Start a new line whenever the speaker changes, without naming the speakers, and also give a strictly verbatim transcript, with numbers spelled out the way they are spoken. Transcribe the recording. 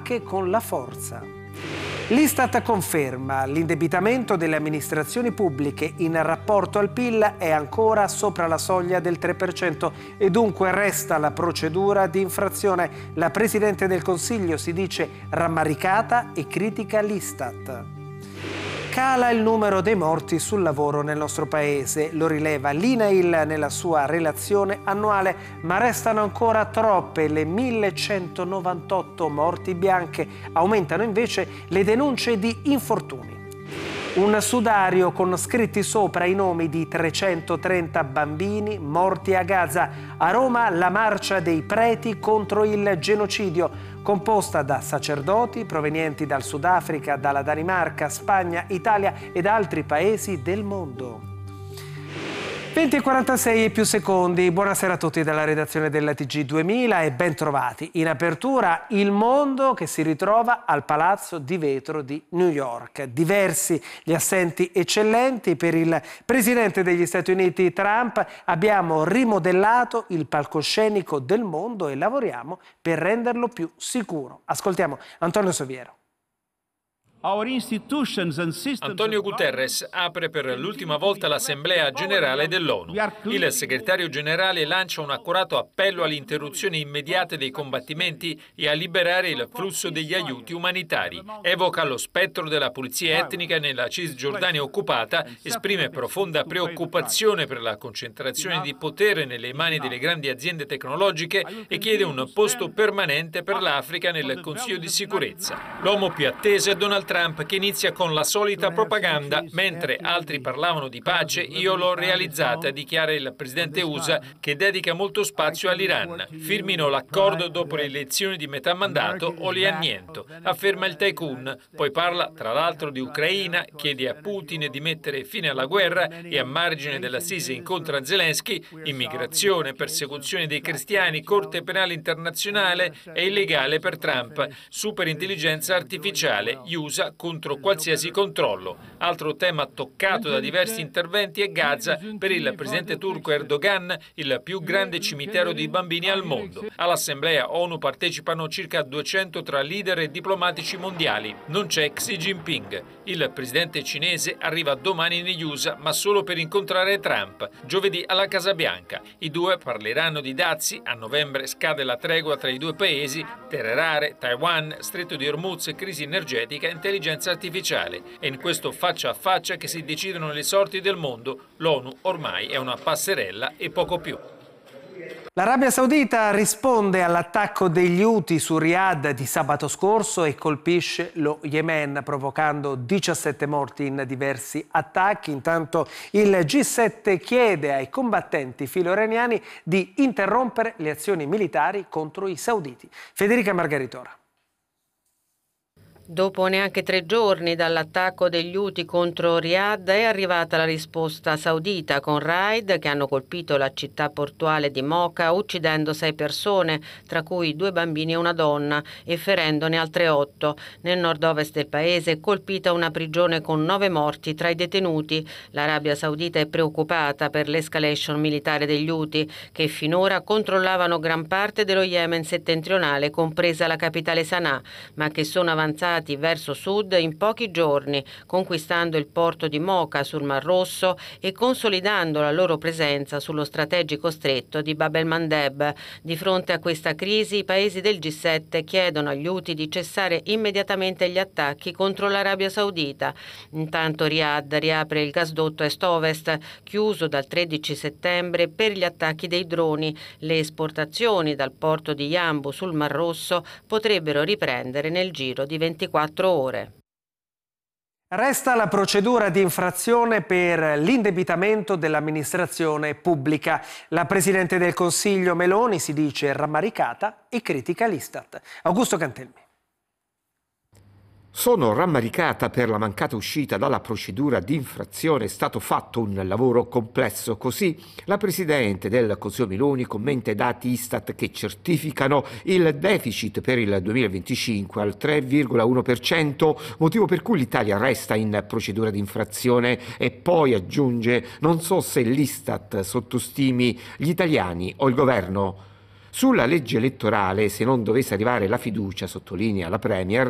anche con la forza. L'Istat conferma l'indebitamento delle amministrazioni pubbliche in rapporto al P I L è ancora sopra la soglia del tre per cento e dunque resta la procedura di infrazione. La Presidente del Consiglio si dice rammaricata e critica l'Istat. Cala il numero dei morti sul lavoro nel nostro paese, lo rileva l'I N A I L nella sua relazione annuale, ma restano ancora troppe le millecentonovantotto morti bianche, aumentano invece le denunce di infortuni. Un sudario con scritti sopra i nomi di trecentotrenta bambini morti a Gaza. A Roma la marcia dei preti contro il genocidio, composta da sacerdoti provenienti dal Sudafrica, dalla Danimarca, Spagna, Italia e da altri paesi del mondo. venti e quarantasei e più secondi, buonasera a tutti dalla redazione della T G duemila e ben trovati. In apertura il mondo che si ritrova al Palazzo di Vetro di New York. Diversi gli assenti eccellenti. Per il presidente degli Stati Uniti Trump abbiamo rimodellato il palcoscenico del mondo e lavoriamo per renderlo più sicuro. Ascoltiamo Antonio Soviero.
Antonio Guterres apre per l'ultima volta l'Assemblea Generale dell'ONU. Il segretario generale lancia un accurato appello all'interruzione immediata dei combattimenti e a liberare il flusso degli aiuti umanitari. Evoca lo spettro della pulizia etnica nella Cisgiordania occupata, esprime profonda preoccupazione per la concentrazione di potere nelle mani delle grandi aziende tecnologiche e chiede un posto permanente per l'Africa nel Consiglio di sicurezza. L'uomo più atteso è Donald Trump, che inizia con la solita propaganda. Mentre altri parlavano di pace, io l'ho realizzata, dichiara il presidente U S A, che dedica molto spazio all'Iran. Firmino l'accordo dopo le elezioni di metà mandato o li anniento, afferma il tycoon. Poi parla tra l'altro di Ucraina, chiede a Putin di mettere fine alla guerra e a margine dell'Assise incontra Zelensky. Immigrazione, persecuzione dei cristiani, Corte Penale Internazionale è illegale per Trump. Superintelligenza artificiale, gli U S A contro qualsiasi controllo. Altro tema toccato da diversi interventi è Gaza. Per il presidente turco Erdogan, il più grande cimitero di bambini al mondo. All'Assemblea ONU partecipano circa duecento tra leader e diplomatici mondiali. Non c'è Xi Jinping. Il presidente cinese arriva domani negli U S A, ma solo per incontrare Trump. Giovedì alla Casa Bianca. I due parleranno di dazi. A novembre scade la tregua tra i due paesi. Terre rare, Taiwan, Stretto di Hormuz, crisi energetica, intelligenza artificiale. È in questo faccia a faccia che si decidono le sorti del mondo. L'ONU ormai è una passerella e poco più.
L'Arabia Saudita risponde all'attacco degli Houthi su Riyadh di sabato scorso e colpisce lo Yemen, provocando diciassette morti in diversi attacchi. Intanto il G sette chiede ai combattenti filo-iraniani di interrompere le azioni militari contro i sauditi. Federica Margaritora.
Dopo neanche tre giorni dall'attacco degli Houthi contro Riyadh è arrivata la risposta saudita con raid che hanno colpito la città portuale di Mocha, uccidendo sei persone, tra cui due bambini e una donna, e ferendone altre otto. Nel nord-ovest del paese è colpita una prigione con nove morti tra i detenuti. L'Arabia Saudita è preoccupata per l'escalation militare degli Houthi, che finora controllavano gran parte dello Yemen settentrionale, compresa la capitale Sana'a, ma che sono avanzati verso sud in pochi giorni, conquistando il porto di Mocha sul Mar Rosso e consolidando la loro presenza sullo strategico stretto di Bab el-Mandeb. Di fronte a questa crisi, i paesi del G sette chiedono agli Houthi di cessare immediatamente gli attacchi contro l'Arabia Saudita. Intanto Riyadh riapre il gasdotto est-ovest, chiuso dal tredici settembre per gli attacchi dei droni. Le esportazioni dal porto di Yanbu sul Mar Rosso potrebbero riprendere nel giro di ventiquattro ore.
Resta la procedura di infrazione per l'indebitamento dell'amministrazione pubblica. La Presidente del Consiglio Meloni si dice rammaricata e critica l'Istat. Augusto Cantelmi.
Sono rammaricata per la mancata uscita dalla procedura di infrazione, è stato fatto un lavoro complesso. Così la Presidente del Consiglio Meloni commenta i dati Istat che certificano il deficit per il duemilaventicinque al tre virgola uno per cento, motivo per cui l'Italia resta in procedura di infrazione, e poi aggiunge: non so se l'Istat sottostimi gli italiani o il governo. Sulla legge elettorale, se non dovesse arrivare la fiducia, sottolinea la Premier,